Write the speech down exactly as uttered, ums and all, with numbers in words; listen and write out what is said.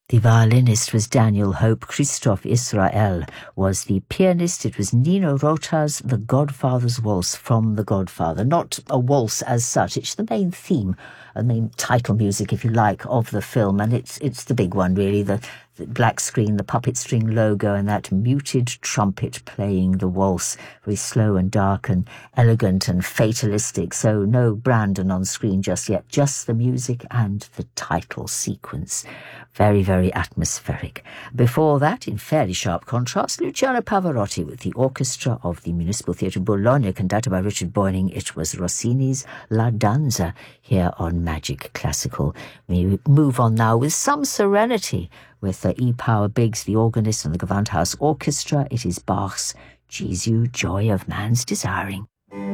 The violinist was Daniel Hope. Christoph Israel was the pianist. It was Nino Rota's The Godfather's Waltz from The Godfather. Not a waltz as such. It's the main theme, the main title music, if you like, of the film. And it's it's the big one, really. The, the black screen, the puppet string logo, and that muted trumpet playing the waltz. Very slow and dark and elegant and fatalistic. So no Brandon on screen just yet. Just the music and the title sequence. Very, very atmospheric. Before that, in fairly sharp contrast, Luciano Pavarotti with the orchestra of the Municipal Theatre Bologna, conducted by Richard Boyning. It was Rossini's La Danza here on Magic Classical. We move on now with some serenity with uh, E. Power Biggs, the organist, and the Gewandhaus Orchestra. It is Bach's Jesu, Joy of Man's Desiring.